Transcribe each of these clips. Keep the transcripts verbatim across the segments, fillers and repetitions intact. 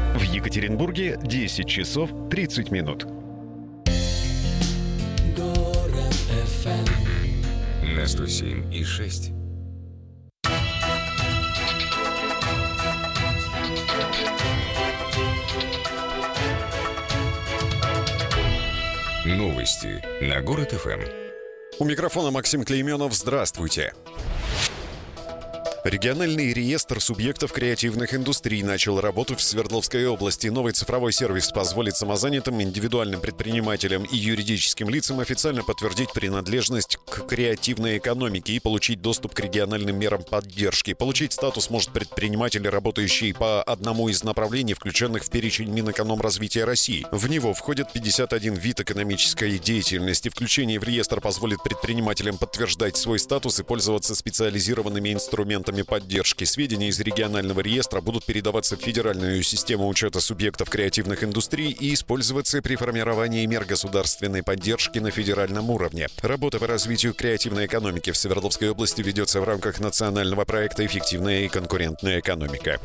В Екатеринбурге десять часов тридцать минут. Город эф эм на сто семь и шесть. Новости на Город эф эм. У микрофона Максим Клейменов. Здравствуйте. Региональный реестр субъектов креативных индустрий начал работу в Свердловской области. Новый цифровой сервис позволит самозанятым, индивидуальным предпринимателям и юридическим лицам официально подтвердить принадлежность к креативной экономике и получить доступ к региональным мерам поддержки. Получить статус может предприниматель, работающий по одному из направлений, включенных в перечень Минэкономразвития России. В него входит пятьдесят один вид экономической деятельности. Включение в реестр позволит предпринимателям подтверждать свой статус и пользоваться специализированными инструментами поддержки. Сведения из регионального реестра будут передаваться в федеральную систему учета субъектов креативных индустрий и использоваться при формировании мер государственной поддержки на федеральном уровне. Работа по развитию креативной экономики в Свердловской области ведется в рамках национального проекта «Эффективная и конкурентная экономика».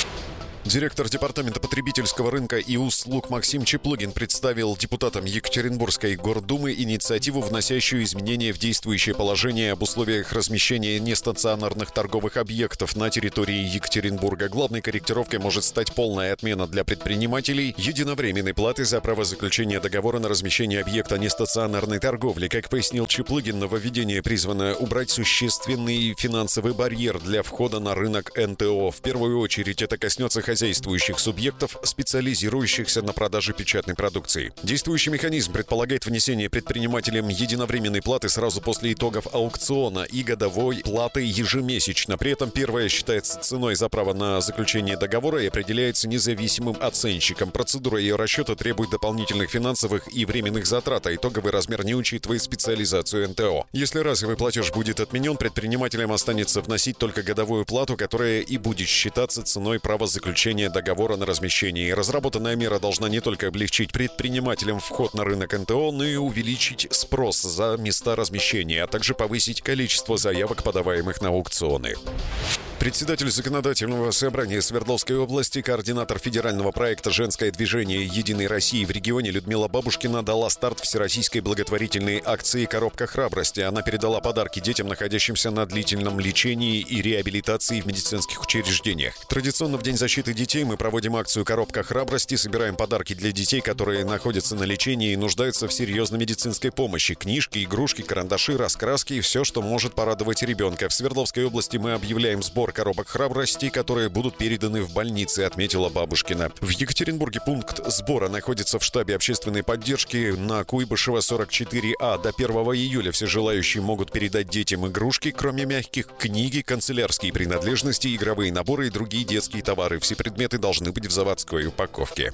Директор Департамента потребительского рынка и услуг Максим Чеплыгин представил депутатам Екатеринбургской гордумы инициативу, вносящую изменения в действующее положение об условиях размещения нестационарных торговых объектов на территории Екатеринбурга. Главной корректировкой может стать полная отмена для предпринимателей единовременной платы за право заключения договора на размещение объекта нестационарной торговли. Как пояснил Чеплыгин, нововведение призвано убрать существенный финансовый барьер для входа на рынок эн тэ о. В первую очередь это коснется хозяйствующих субъектов, специализирующихся на продаже печатной продукции. Действующий механизм предполагает внесение предпринимателям единовременной платы сразу после итогов аукциона и годовой платы ежемесячно. При этом первая считается ценой за право на заключение договора и определяется независимым оценщиком. Процедура ее расчета требует дополнительных финансовых и временных затрат, а итоговый размер не учитывает специализацию эн тэ о. Если разовый платеж будет отменен, предпринимателям останется вносить только годовую плату, которая и будет считаться ценой права заключения договора на размещение. Разработанная мера должна не только облегчить предпринимателям вход на рынок эн тэ о, но и увеличить спрос за места размещения, а также повысить количество заявок, подаваемых на аукционы. Председатель Законодательного собрания Свердловской области, координатор федерального проекта «Женское движение Единой России» в регионе Людмила Бабушкина дала старт всероссийской благотворительной акции «Коробка храбрости». Она передала подарки детям, находящимся на длительном лечении и реабилитации в медицинских учреждениях. Традиционно в День защиты детей мы проводим акцию «Коробка храбрости», собираем подарки для детей, которые находятся на лечении и нуждаются в серьезной медицинской помощи. Книжки, игрушки, карандаши, раскраски и все, что может порадовать ребенка. В Свердловской области мы объявляем сбор коробок храбрости, которые будут переданы в больницы, отметила Бабушкина. В Екатеринбурге пункт сбора находится в штабе общественной поддержки на Куйбышева сорок четыре а. До первого июля все желающие могут передать детям игрушки, кроме мягких, книги, канцелярские принадлежности, игровые наборы и другие детские товары. Все предметы должны быть в заводской упаковке.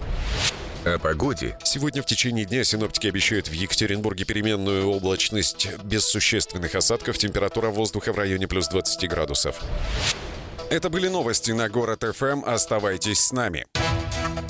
О погоде. Сегодня в течение дня синоптики обещают в Екатеринбурге переменную облачность без существенных осадков. Температура воздуха в районе плюс двадцать градусов. Это были новости на Город эф эм. Оставайтесь с нами.